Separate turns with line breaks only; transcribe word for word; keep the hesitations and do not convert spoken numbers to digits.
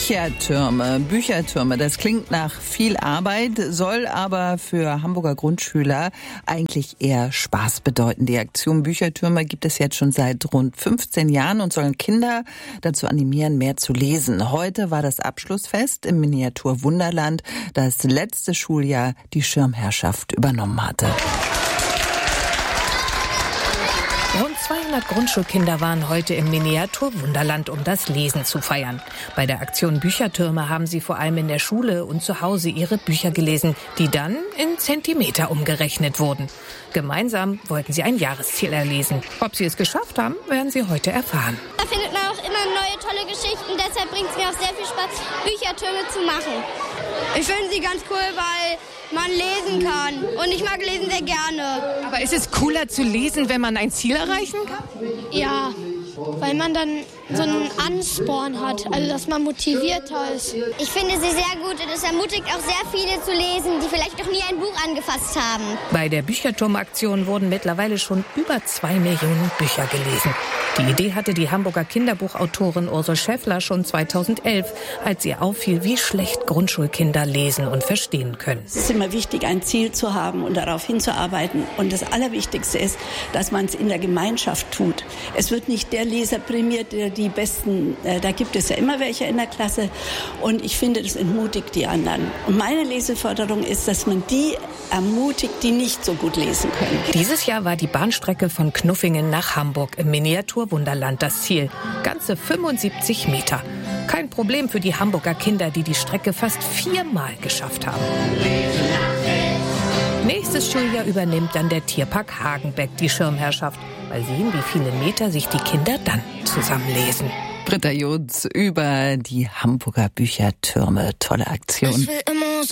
Büchertürme, Büchertürme, das klingt nach viel Arbeit, soll aber für Hamburger Grundschüler eigentlich eher Spaß bedeuten. Die Aktion Büchertürme gibt es jetzt schon seit rund fünfzehn Jahren und sollen Kinder dazu animieren, mehr zu lesen. Heute war das Abschlussfest im Miniatur Wunderland, das letzte Schuljahr die Schirmherrschaft übernommen hatte.
Rund zweihundert Grundschulkinder waren heute im Miniatur Wunderland, um das Lesen zu feiern. Bei der Aktion Büchertürme haben sie vor allem in der Schule und zu Hause ihre Bücher gelesen, die dann in Zentimeter umgerechnet wurden. Gemeinsam wollten sie ein Jahresziel erlesen. Ob sie es geschafft haben, werden sie heute erfahren.
Da findet man auch immer neue tolle Geschichten, deshalb bringt es mir auch sehr viel Spaß, Büchertürme zu machen.
Ich finde sie ganz cool, weil man lesen kann und ich mag Lesen sehr gerne.
Aber ist es cooler zu lesen, wenn man ein Ziel erreichen kann?
Ja, weil man dann so einen Ansporn hat, also dass man motivierter ist. Ich finde sie sehr gut und es ermutigt auch sehr viele zu lesen, die vielleicht noch nie ein Buch angefasst haben.
Bei der Bücherturmaktion wurden mittlerweile schon über zwei Millionen Bücher gelesen. Die Idee hatte die Hamburger Kinderbuchautorin Ursel Schäffler schon zweitausendelf, als ihr auffiel, wie schlecht Grundschulkinder lesen und verstehen können.
Es ist immer wichtig, ein Ziel zu haben und darauf hinzuarbeiten. Und das Allerwichtigste ist, dass man es in der Gemeinschaft tut. Es wird nicht der Leser prämiert, der die besten, äh, da gibt es ja immer welche in der Klasse. Und ich finde, das entmutigt die anderen. Und meine Leseforderung ist, dass man die ermutigt, die nicht so gut lesen können.
Dieses Jahr war die Bahnstrecke von Knuffingen nach Hamburg im Miniatur Wunderland das Ziel. Ganze fünfundsiebzig Meter. Kein Problem für die Hamburger Kinder, die die Strecke fast viermal geschafft haben. Nächstes Schuljahr übernimmt dann der Tierpark Hagenbeck die Schirmherrschaft. Mal sehen, wie viele Meter sich die Kinder dann zusammenlesen.
Britta Jutz über die Hamburger Büchertürme. Tolle Aktion.